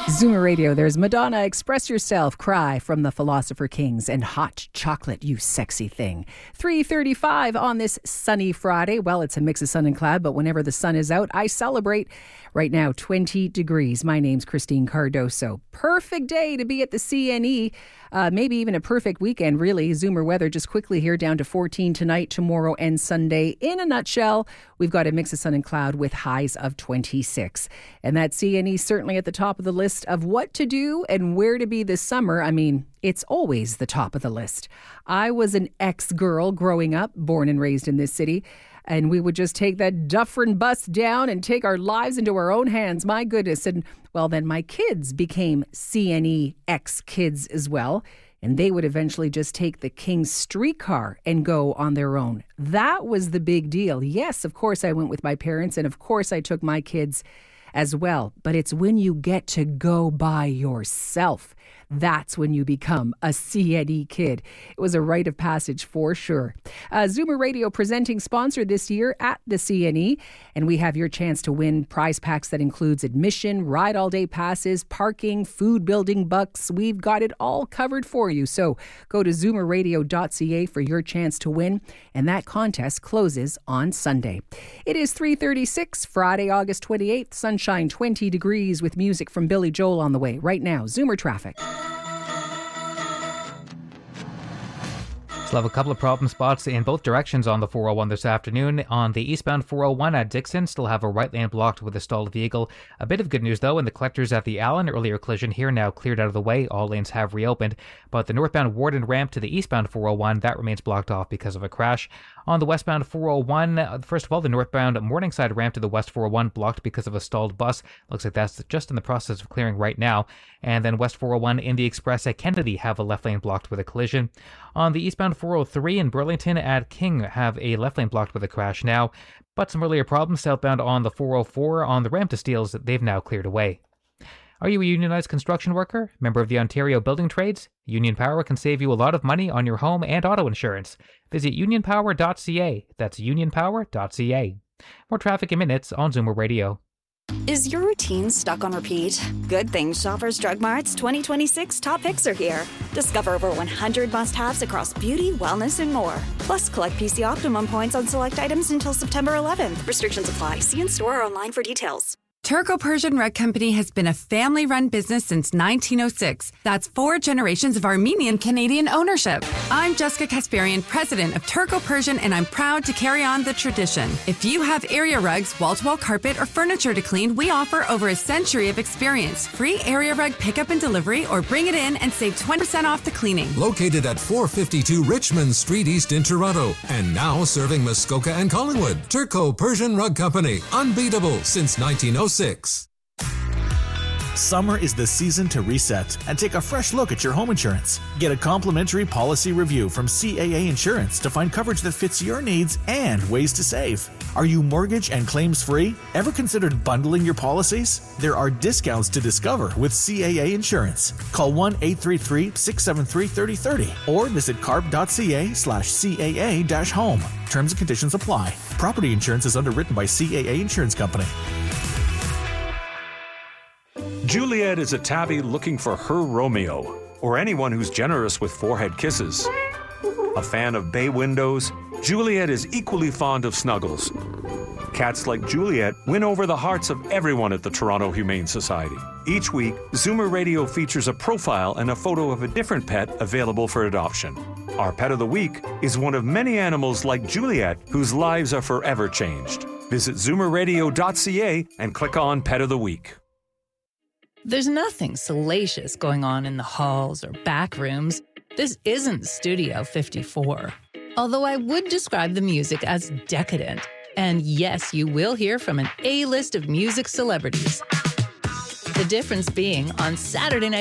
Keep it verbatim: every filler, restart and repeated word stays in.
Zoomer Radio, there's Madonna, Express Yourself, Cry from the Philosopher Kings, and Hot Chocolate, You Sexy Thing. three thirty-five on this sunny Friday. Well, it's a mix of sun and cloud, but whenever the sun is out, I celebrate. Right now, twenty degrees. My name's Christine Cardoso. Perfect day to be at the C N E. Uh, maybe even a perfect weekend, really. Zoomer weather just quickly here, down to fourteen tonight, tomorrow, and Sunday. In a nutshell, we've got a mix of sun and cloud with highs of twenty-six. And that C N E certainly at the top of the list of what to do and where to be this summer. I mean, it's always the top of the list. I was an ex-girl growing up, born and raised in this city. And we would just take that Dufferin bus down and take our lives into our own hands. My goodness. And well, then my kids became C N E ex-kids as well. And they would eventually just take the King's streetcar and go on their own. That was the big deal. Yes, of course I went with my parents. And of course I took my kids as well. But it's when you get to go by yourself. That's when you become a C N E kid. It was a rite of passage for sure. Uh, Zoomer Radio presenting sponsor this year at the C N E. And we have your chance to win prize packs that includes admission, ride all day passes, parking, food building bucks. We've got it all covered for you. So go to zoomer radio dot c a for your chance to win. And that contest closes on Sunday. It is three thirty-six, Friday, August twenty-eighth. Sunshine, twenty degrees with music from Billy Joel on the way. Right now, Zoomer traffic. Still have a couple of problem spots in both directions on the four oh one this afternoon. On the eastbound four oh one at Dixon, still have a right lane blocked with a stalled vehicle. A bit of good news though, in the collectors at the Allen, earlier collision here now cleared out of the way. All lanes have reopened, but the northbound Warden ramp to the eastbound four oh one, that remains blocked off because of a crash. On the westbound four oh one, first of all, the northbound Morningside ramp to the west four oh one blocked because of a stalled bus. Looks like that's just in the process of clearing right now. And then west four oh one in the Express at Kennedy have a left lane blocked with a collision. On the eastbound four oh three in Burlington at King have a left lane blocked with a crash now. But some earlier problems southbound on the four oh four on the ramp to Steeles, they've now cleared away. Are you a unionized construction worker? Member of the Ontario Building Trades? Union Power can save you a lot of money on your home and auto insurance. Visit union power dot c a. That's union power dot c a. More traffic in minutes on Zoomer Radio. Is your routine stuck on repeat? Good thing Shoppers Drug Mart's twenty twenty-six top picks are here. Discover over one hundred must-haves across beauty, wellness, and more. Plus, collect P C Optimum points on select items until September eleventh. Restrictions apply. See in-store or online for details. Turco-Persian Rug Company has been a family-run business since nineteen oh six. That's four generations of Armenian-Canadian ownership. I'm Jessica Kasparian, president of Turco-Persian, and I'm proud to carry on the tradition. If you have area rugs, wall-to-wall carpet, or furniture to clean, we offer over a century of experience. Free area rug pickup and delivery, or bring it in and save twenty percent off the cleaning. Located at four fifty-two Richmond Street East in Toronto, and now serving Muskoka and Collingwood. Turco-Persian Rug Company, unbeatable since nineteen oh six. Six. Summer is the season to reset and take a fresh look at your home insurance. Get a complimentary policy review from C A A Insurance to find coverage that fits your needs and ways to save. Are you mortgage and claims free? Ever considered bundling your policies? There are discounts to discover with C A A Insurance. Call one eight three three, six seven three, three oh three oh or visit carp dot c a slash C A A dash home. Terms and conditions apply. Property insurance is underwritten by C A A Insurance Company. Juliet is a tabby looking for her Romeo, or anyone who's generous with forehead kisses. A fan of bay windows, Juliet is equally fond of snuggles. Cats like Juliet win over the hearts of everyone at the Toronto Humane Society. Each week, Zoomer Radio features a profile and a photo of a different pet available for adoption. Our Pet of the Week is one of many animals like Juliet whose lives are forever changed. Visit zoomer radio dot c a and click on Pet of the Week. There's nothing salacious going on in the halls or back rooms. This isn't Studio fifty-four. Although I would describe the music as decadent. And yes, you will hear from an A-list of music celebrities. The difference being, on Saturday night